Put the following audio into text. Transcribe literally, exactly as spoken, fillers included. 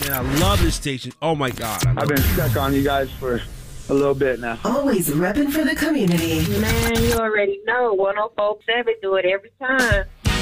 man. I love this station. Oh, my God. I've been stuck on you guys for a little bit now. Always repping for the community. Man, you already know. one oh four point seven do it every time.